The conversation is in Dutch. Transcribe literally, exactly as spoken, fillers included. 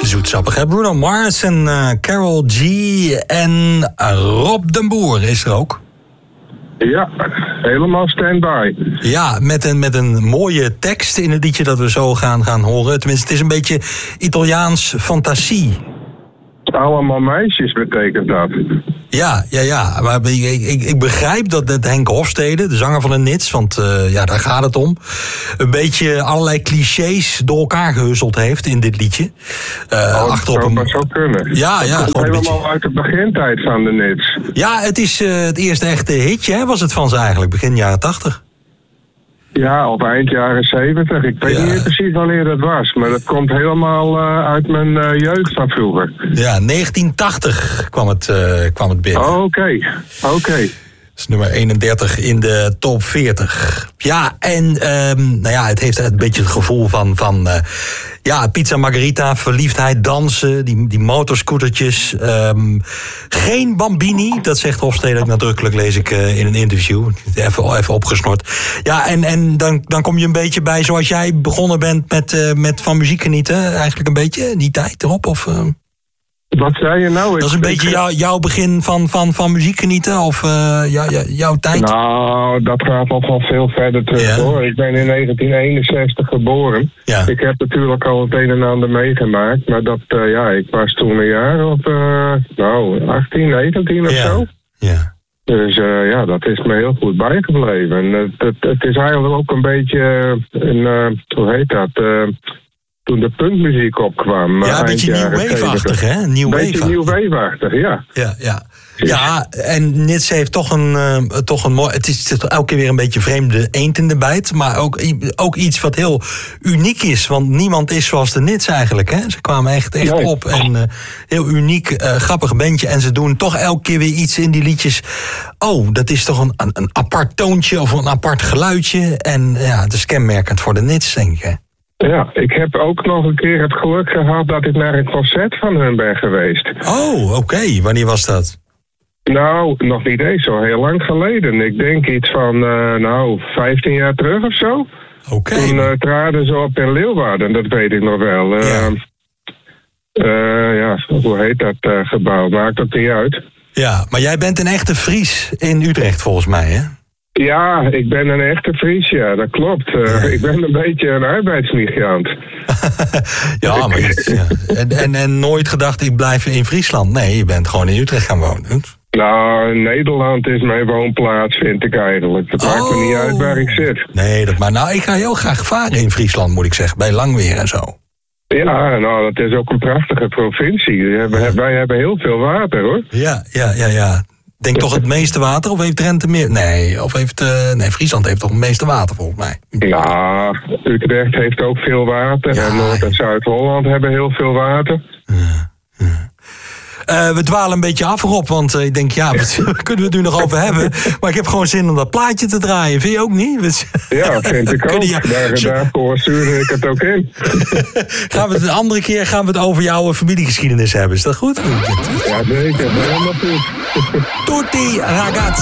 Zoetsappig, hè? Bruno Mars en uh, Karol G en Rob den Boer is er ook. Ja, helemaal stand-by. Ja, met een, met een mooie tekst in het liedje dat we zo gaan, gaan horen. Tenminste, het is een beetje Italiaans fantasie. Allemaal meisjes betekent dat. Ja, ja, ja. Maar ik, ik, ik begrijp dat, dat Henk Hofstede, de zanger van de Nits, want uh, ja, daar gaat het om, een beetje allerlei clichés door elkaar gehusteld heeft in dit liedje. Uh, oh, achterop dat zou een... maar zo kunnen. Ja, ja. Dat komt helemaal beetje... uit de begintijd van de Nits. Ja, het is uh, het eerste echte hitje, hè, was het van ze eigenlijk, begin jaren tachtig. Ja, op eind jaren zeventig. Ik weet ja. niet precies wanneer dat was. Maar dat komt helemaal uh, uit mijn uh, jeugd van vroeger. Ja, negentien tachtig kwam het, uh, kwam het binnen. Oké, okay. oké. Okay. Dat is nummer eenendertig in de top veertig. Ja, en um, nou ja, het heeft een beetje het gevoel van, van uh, ja, pizza margarita, verliefdheid, dansen, die, die motorscootertjes. Um, geen Bambini, dat zegt Hofstede ook nadrukkelijk, lees ik uh, in een interview. Even, even opgesnort. Ja, en, en dan, dan kom je een beetje bij zoals jij begonnen bent met, uh, met van muziek genieten. Eigenlijk een beetje die tijd erop, of... Uh... Wat zei je nou? Dat is een ik beetje jou, jouw begin van, van, van muziek genieten? Of uh, jou, jou, jouw tijd? Nou, dat gaat nog wel veel verder terug, ja. hoor. Ik ben in negentien eenenzestig geboren. Ja. Ik heb natuurlijk al het een en ander meegemaakt. Maar dat, uh, ja, ik was toen een jaar of, uh, nou, achttien, negentien of ja. zo. Ja. Dus uh, ja, dat is me heel goed bijgebleven. En het, het, het is eigenlijk ook een beetje, een, uh, hoe heet dat... Uh, toen de punkmuziek opkwam. Ja, een beetje nieuw wave-achtig, hè? Nieuw wave. Beetje nieuw wave-achtig, ja. Ja, ja. Ja, en Nits heeft toch een, uh, toch een mooi... Het is toch elke keer weer een beetje vreemde eend in de bijt. Maar ook, ook iets wat heel uniek is. Want niemand is zoals de Nits eigenlijk, hè? Ze kwamen echt, echt nee. op. En uh, heel uniek, uh, grappig bandje. En ze doen toch elke keer weer iets in die liedjes. Oh, dat is toch een, een, een apart toontje of een apart geluidje. En ja, het is kenmerkend voor de Nits, denk ik, hè? Ja, ik heb ook nog een keer het geluk gehad dat ik naar een concert van hun ben geweest. Oh, oké. Okay. Wanneer was dat? Nou, nog niet eens zo heel lang geleden. Ik denk iets van, uh, nou, vijftien jaar terug of zo. Oké. Okay. Toen uh, traden ze op in Leeuwarden, dat weet ik nog wel. Uh, ja. Uh, ja, hoe heet dat uh, gebouw? Maakt dat niet uit. Ja, maar jij bent een echte Fries in Utrecht volgens mij, hè? Ja, ik ben een echte Fries, ja, dat klopt. Uh, ja. Ik ben een beetje een arbeidsmigrant. ja, maar ja. En, en, en nooit gedacht, ik blijf in Friesland. Nee, je bent gewoon in Utrecht gaan wonen. Nou, Nederland is mijn woonplaats, vind ik eigenlijk. Dat oh. maakt me niet uit waar ik zit. Nee, dat maar nou, ik ga heel graag varen in Friesland, moet ik zeggen, bij Langweer en zo. Ja, nou, dat is ook een prachtige provincie. Wij hebben, ja. wij hebben heel veel water, hoor. Ja, ja, ja, ja. Denk toch het meeste water, of heeft Drenthe meer? Nee, of heeft, uh, nee, Friesland heeft toch het meeste water, volgens mij. Ja, Utrecht heeft ook veel water. Ja, en Noord- en Zuid-Holland hebben heel veel water. Ja, ja. Uh, we dwalen een beetje af, Rob, want uh, ik denk, ja, wat kunnen we het nu nog over hebben? Maar ik heb gewoon zin om dat plaatje te draaien, vind je ook niet? Ja, vind ik ook. Je... Daar, daarvoor stuurde ik het ook in. Gaan we het een andere keer gaan we het over jouw familiegeschiedenis hebben, is dat goed? Ja, zeker. Helemaal goed. Tutti ragazzi.